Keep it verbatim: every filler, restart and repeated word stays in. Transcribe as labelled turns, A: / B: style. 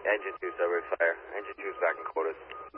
A: Engine two, subway fire. Engine two is back in quarters.